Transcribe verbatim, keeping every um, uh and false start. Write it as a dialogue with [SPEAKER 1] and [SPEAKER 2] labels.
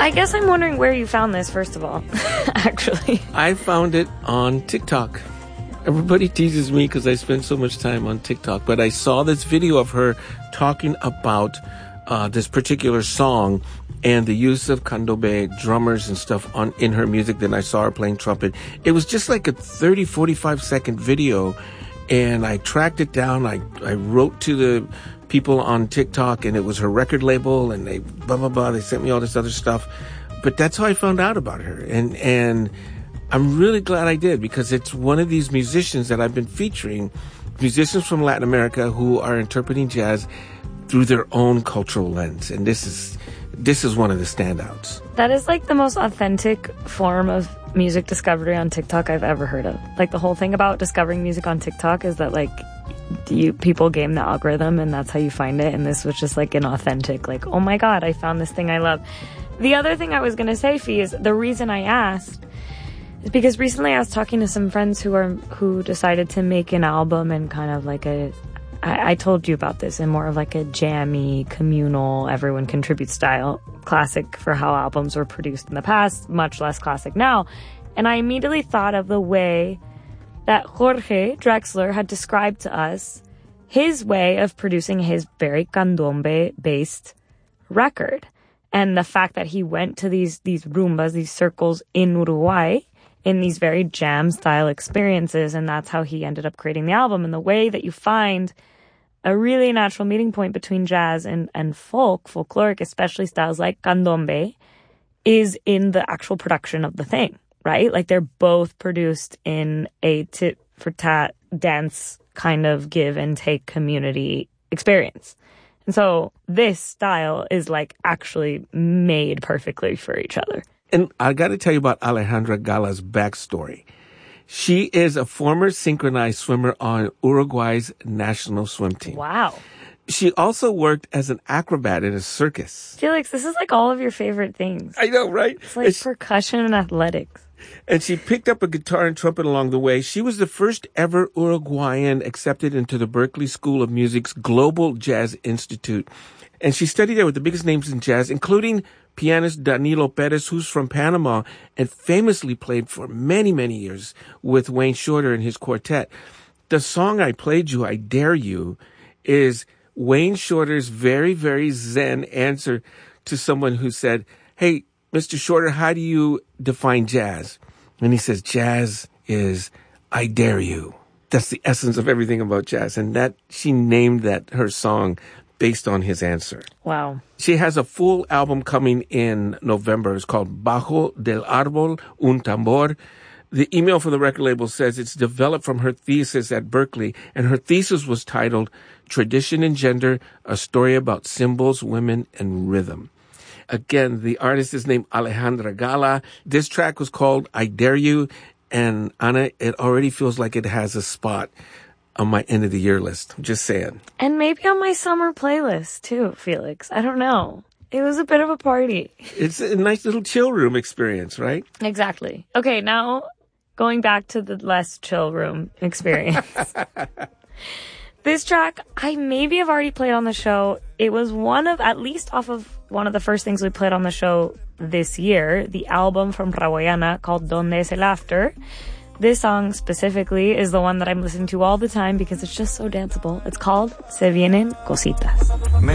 [SPEAKER 1] I guess I'm wondering where you found this, first of all, actually.
[SPEAKER 2] I found it on TikTok. Everybody teases me because I spend so much time on TikTok, but I saw this video of her talking about uh, this particular song and the use of candombe drummers and stuff on in her music. Then I saw her playing trumpet. It was just like a thirty, forty-five second video, and I tracked it down. I, I wrote to the people on TikTok, and it was her record label, and they blah, blah, blah. They sent me all this other stuff. But that's how I found out about her. And, and I'm really glad I did, because it's one of these musicians that I've been featuring, musicians from Latin America who are interpreting jazz through their own cultural lens. And this is, this is one of the standouts.
[SPEAKER 1] That is like the most authentic form of music discovery on TikTok I've ever heard of. Like, the whole thing about discovering music on TikTok is that, like, you people game the algorithm and that's how you find it. And this was just like an authentic, like, oh my God, I found this thing I love. The other thing I was going to say, Fee, is the reason I asked is because recently I was talking to some friends who are who decided to make an album and kind of like a, I, I told you about this, in more of like a jammy, communal, everyone contributes style, classic for how albums were produced in the past, much less classic now. And I immediately thought of the way that Jorge Drexler had described to us his way of producing his very candombe-based record. And the fact that he went to these these rumbas, these circles in Uruguay, in these very jam-style experiences, and that's how he ended up creating the album. And the way that you find a really natural meeting point between jazz and, and folk, folkloric, especially styles like candombe, is in the actual production of the thing, right? Like, they're both produced in a tit-for-tat dance kind of give and take community experience. And so this style is like actually made perfectly for each other.
[SPEAKER 2] And I got to tell you about Alejandra Gala's backstory. She is a former synchronized swimmer on Uruguay's national swim team.
[SPEAKER 1] Wow.
[SPEAKER 2] She also worked as an acrobat in a circus.
[SPEAKER 1] Felix, this is like all of your favorite things.
[SPEAKER 2] I know, right?
[SPEAKER 1] It's like
[SPEAKER 2] and she,
[SPEAKER 1] percussion and athletics.
[SPEAKER 2] And she picked up a guitar and trumpet along the way. She was the first ever Uruguayan accepted into the Berklee School of Music's Global Jazz Institute. And she studied there with the biggest names in jazz, including pianist Danilo Perez, who's from Panama and famously played for many, many years with Wayne Shorter and his quartet. The song I played you, I Dare You, is Wayne Shorter's very, very zen answer to someone who said, hey, Mister Shorter, how do you define jazz? And he says, jazz is I dare you. That's the essence of everything about jazz. And that she named that her song based on his answer.
[SPEAKER 1] Wow.
[SPEAKER 2] She has a full album coming in November. It's called Bajo del Árbol, un tambor. The email from the record label says it's developed from her thesis at Berklee, and her thesis was titled Tradition and Gender, a Story About Symbols, Women, and Rhythm. Again, the artist is named Alejandra Gala. This track was called I Dare You, and Ana, it already feels like it has a spot on my end of the year list. I'm just saying.
[SPEAKER 1] And maybe on my summer playlist too, Felix. I don't know. It was a bit of a party.
[SPEAKER 2] It's a nice little chill room experience, right?
[SPEAKER 1] Exactly. Okay, now going back to the less chill room experience. This track, I maybe have already played on the show. It was one of, at least off of one of the first things we played on the show this year, the album from Rawayana called Donde es el After. This song specifically is the one that I'm listening to all the time because it's just so danceable. It's called Se Vienen Cositas.